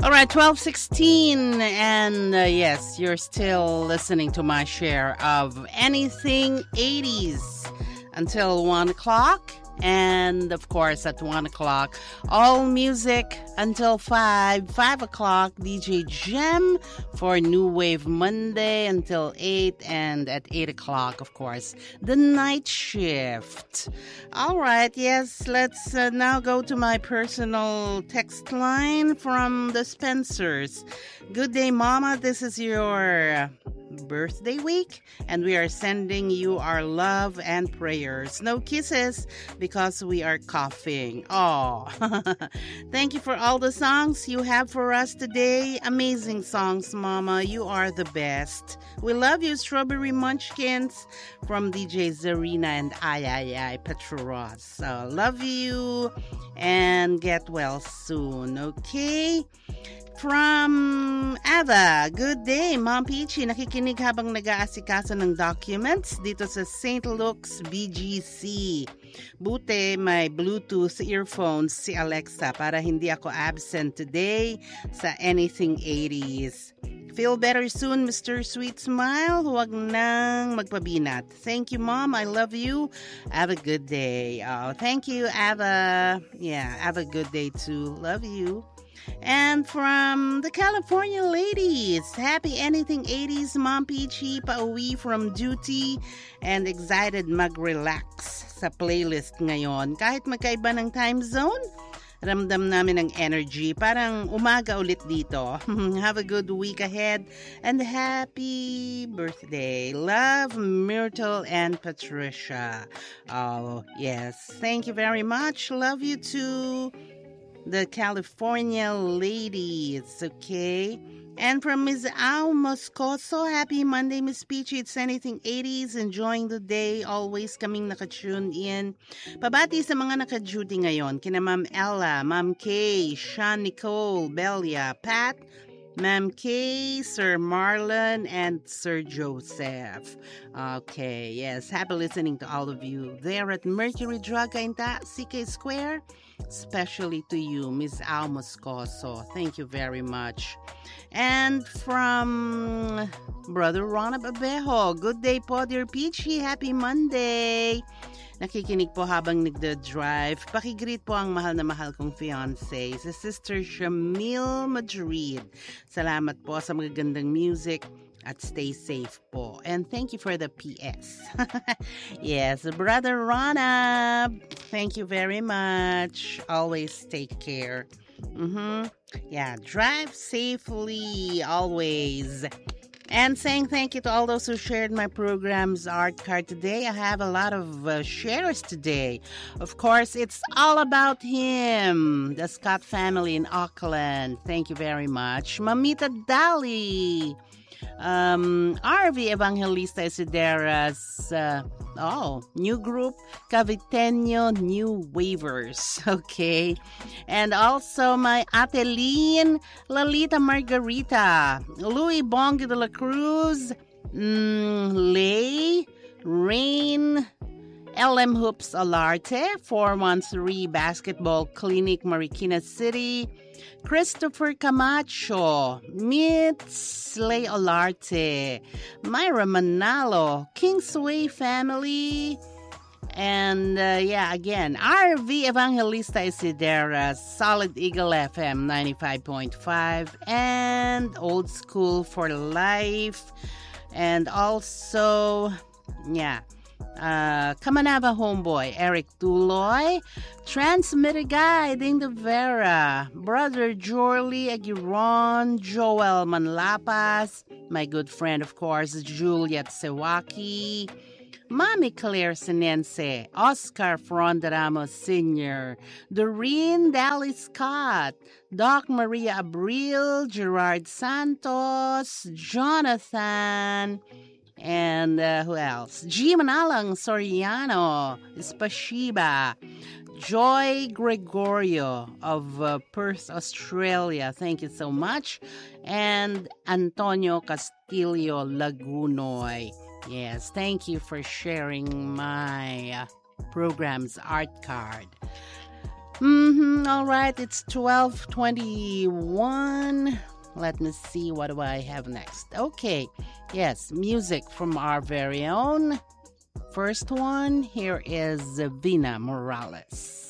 All right, 12:16, and yes, you're still listening to my share of anything 80s until 1 o'clock. And of course, at 1 o'clock, all music until 5 o'clock, DJ Gem for New Wave Monday until 8, and at 8 o'clock, of course, the night shift. All right, yes, let's now go to my personal text line from the Spencers. Good day, Mama. This is your birthday week, and we are sending you our love and prayers. No kisses because we are coughing. Oh, thank you for all the songs you have for us today. Amazing songs, Mama. You are the best. We love you, Strawberry Munchkins from DJ Zarina and I Petros. So love you and get well soon, okay? From Ava, good day, Mom Peachy. Nakikinig habang nag-aasikaso ng documents dito sa St. Luke's BGC. Buti may Bluetooth earphones si Alexa para hindi ako absent today sa Anything 80s. Feel better soon, Mr. Sweet Smile. Huwag nang magpabinat. Thank you, Mom. I love you. Have a good day. Oh, thank you, Ava. Yeah, have a good day too. Love you. And from the California ladies, happy anything 80s, Mom Peachy, pauwi from duty and excited mag-relax sa playlist ngayon. Kahit magkaiba ng time zone, ramdam namin ang energy. Parang umaga ulit dito. Have a good week ahead and happy birthday. Love, Myrtle and Patricia. Oh, yes. Thank you very much. Love you too. The California ladies, okay? And from Ms. Al Moscoso, happy Monday, Miss Peachy. It's anything 80s, enjoying the day, always kaming nakatune in. Pabati sa mga naka-duty ngayon, kina Ma'am Ella, Ma'am Kay, Sean Nicole, Belia, Pat, Ma'am Kay, Sir Marlon, and Sir Joseph. Okay, yes, happy listening to all of you there at Mercury Drug in CK Square. Especially to you, Ms. Al Moscoso. Thank you very much. And from Brother Ron Abejo, good day po, dear Peachy. Happy Monday. Nakikinig po habang nagda-drive. Pakigreet po ang mahal na mahal kong fiancé, si Sister Shamil Madrid. Salamat po sa magagandang music. At stay safe po. And thank you for the PS. Yes, Brother Rana, thank you very much. Always take care. Yeah, drive safely always. And saying thank you to all those who shared my program's art card today. I have a lot of shares today. Of course, it's all about him, the Scott family in Auckland. Thank you very much. Mamita Dali. RV Evangelista Isideras, new group, Caviteño New Wavers, okay? And also my Atelin, Lalita Margarita, Louis Bongi de la Cruz, Lay, Rain, LM Hoops Alarte, 413 Basketball Clinic, Marikina City, Christopher Camacho, Mitz Lay Olarte, Myra Manalo, Kingsway family, and again, RV Evangelista Isidera, Solid Eagle FM 95.5, and Old School for Life, and also, Kamanava Homeboy, Eric Tuloy, Transmitter Guy, Ding de Vera, Brother Jorley Aguiron, Joel Manlapas, my good friend, of course, Juliet Sewaki, Mami Claire Sinense, Oscar Fronderamos Sr., Doreen Dally Scott, Doc Maria Abril, Gerard Santos, Jonathan, and who else? G. Manalang Soriano, Spashiba, Joy Gregorio of Perth, Australia. Thank you so much. And Antonio Castillo Lagunoy. Yes, thank you for sharing my program's art card. All right, it's 12:21. Let me see, what do I have next? Okay, yes, music from our very own. First one, here is Vina Morales.